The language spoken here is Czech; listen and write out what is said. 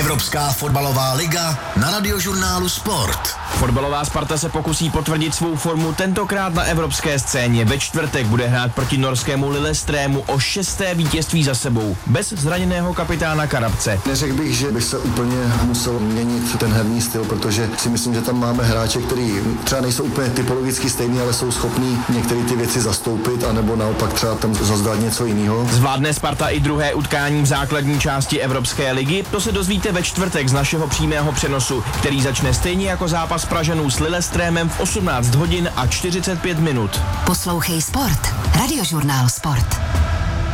Evropská fotbalová liga na Radiožurnálu Sport. Fotbalová Sparta se pokusí potvrdit svou formu tentokrát na evropské scéně. Ve čtvrtek bude hrát proti norskému Lillestrému o 6. vítězství za sebou, bez zraněného kapitána Karabce. Neřekl bych, že by se úplně musel měnit ten herní styl, protože si myslím, že tam máme hráče, který třeba nejsou úplně typologicky stejný, ale jsou schopní některé ty věci zastoupit, anebo naopak třeba tam zazdát něco jiného. Zvládne Sparta i druhé utkání v základní části Evropské ligy? To se dozvíte ve čtvrtek z našeho přímého přenosu, který začne stejně jako zápas Pražanů s Lillestrémem v 18 hodin a 45 minut. Poslouchej Sport. Radiožurnál Sport.